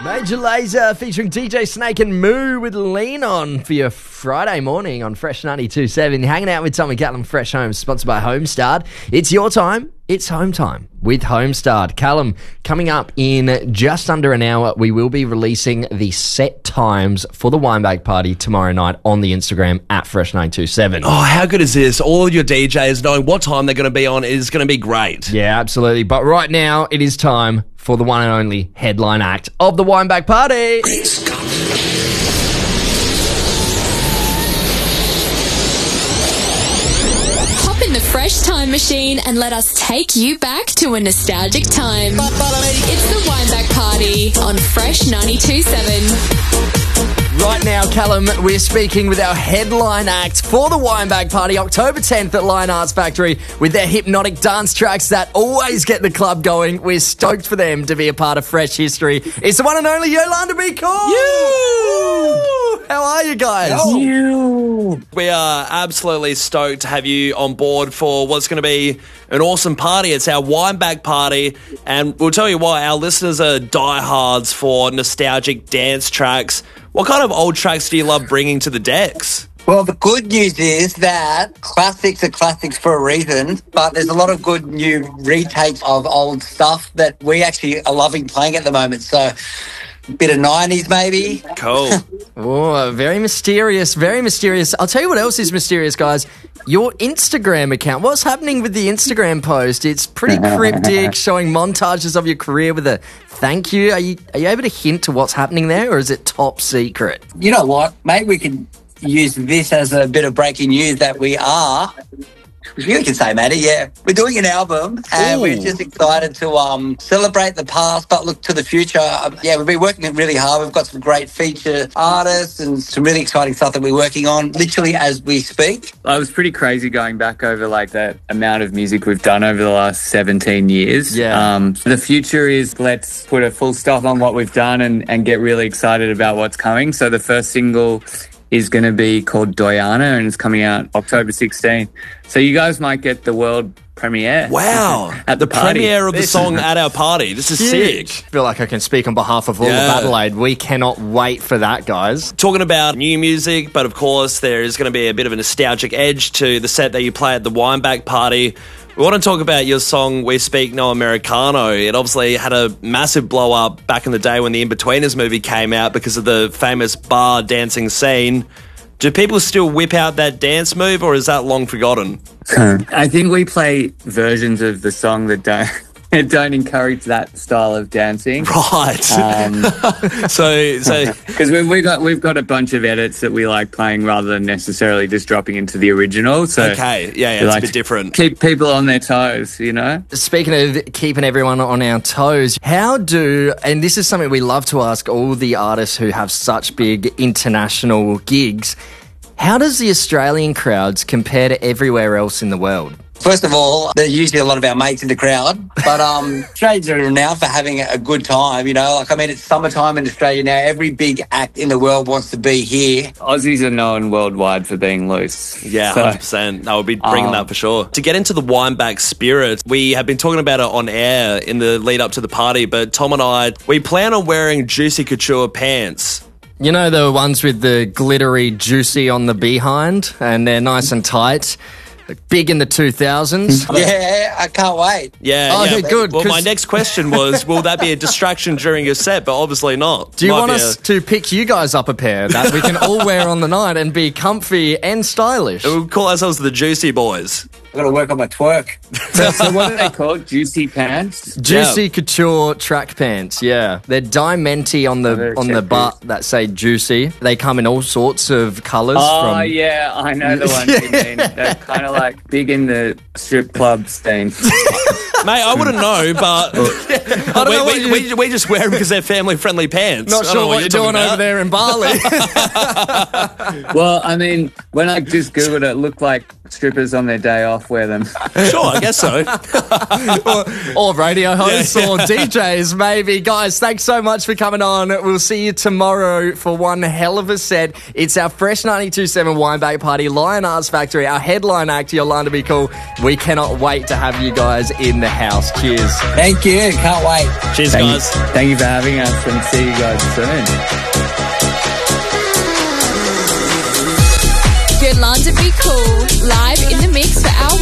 Major Lazer featuring DJ Snake and Moo with Lean On for your Friday morning on Fresh 92.7. You're hanging out with Tommy Callum, Fresh Homes, sponsored by Homestart. It's your time. It's home time with Homestart. Callum, coming up in just under an hour, we will be releasing the set times for the Winebag Party tomorrow night on the Instagram at Fresh927. Oh, how good is this? All your DJs knowing what time they're going to be on is going to be great. Yeah, absolutely. But right now, it is time for the one and only headline act of the Winebag Party. Hop in the Fresh Time Machine and let us take you back to a nostalgic time. It's the Winebag Party on Fresh 92.7. Right now, Callum, we're speaking with our headline act for the Winebag Party, October 10th at Lion Arts Factory, with their hypnotic dance tracks that always get the club going. We're stoked for them to be a part of Fresh history. It's the one and only Yolanda B. Cole. How are you guys? We are absolutely stoked to have you on board for what's going to be an awesome party. It's our Winebag Party, and we'll tell you why. Our listeners are diehards for nostalgic dance tracks. What kind of old tracks do you love bringing to the decks? Well, the good news is that classics are classics for a reason, but there's a lot of good new retakes of old stuff that we actually are loving playing at the moment. So a bit of 90s maybe. Cool. Oh, very mysterious, very mysterious. I'll tell you what else is mysterious, guys. Your Instagram account. What's happening with the Instagram post? It's pretty cryptic, showing montages of your career with a thank you. Are you able to hint to what's happening there, or is it top secret? You know what? Maybe we can use this as a bit of breaking news that we are... You can say, Maddie, yeah. We're doing an album and we're just excited to celebrate the past but look to the future. We've been working really hard. We've got some great feature artists and some really exciting stuff that we're working on literally as we speak. I was pretty crazy going back over like that amount of music we've done over the last 17 years. Yeah. The future is let's put a full stop on what we've done and get really excited about what's coming. So the first single is going to be called Doyana, and it's coming out October 16th. So you guys might get the world premiere. Wow. At the party. Premiere of the song at our party. This is Huge. sick. I feel like I can speak on behalf of all of Adelaide. We cannot wait for that, guys. Talking about new music, but of course there is going to be a bit of a nostalgic edge to the set that you play at the Winebag Party. We want to talk about your song, We Speak No Americano. It obviously had a massive blow up back in the day when the In-Betweeners movie came out because of the famous bar dancing scene. Do people still whip out that dance move, or is that long forgotten? I think we play versions of the song that don't encourage that style of dancing. Right. So because we've got a bunch of edits that we like playing rather than necessarily just dropping into the original. So okay, yeah, it's a bit different. Keep people on their toes, you know. Speaking of keeping everyone on our toes, and this is something we love to ask all the artists who have such big international gigs, how does the Australian crowds compare to everywhere else in the world? First of all, there's usually a lot of our mates in the crowd, but Australians are renowned for having a good time, you know. It's summertime in Australia now. Every big act in the world wants to be here. Aussies are known worldwide for being loose. Yeah, 100%. I would be bringing that for sure. To get into the Winebag spirit, we have been talking about it on air in the lead up to the party, but Tom and I, we plan on wearing Juicy Couture pants. You know, the ones with the glittery juicy on the behind, and they're nice and tight. Big in the 2000s. Yeah, I can't wait. Yeah. Oh, yeah, good. Well, my next question was, will that be a distraction during your set? But obviously not. Do you want us to pick you guys up a pair that we can all wear on the night and be comfy and stylish? We'll call ourselves the Juicy Boys. I've got to work on my twerk. So what are they called? Juicy pants? Juicy Couture track pants, yeah. They're Diamante on the butt that say juicy. They come in all sorts of colours. Oh, yeah, I know the ones you mean. They're kind of like big in the strip club scene. Mate, I wouldn't know, but we just wear them because they're family-friendly pants. Not sure what you're doing over there in Bali. Well, I mean, when I just Googled it looked like strippers on their day off wear them. Sure, I guess so. or radio hosts or DJs, maybe. Guys, thanks so much for coming on. We'll see you tomorrow for one hell of a set. It's our Fresh 92.7 Wineback Party, Lion Arts Factory, our headline act, Yolanda Be Cool. We cannot wait to have you guys in the house. Cheers. Thank you. Can't wait. Cheers, guys. Thank you for having us, and see you guys soon. Yolanda Be Cool, live in the mix for our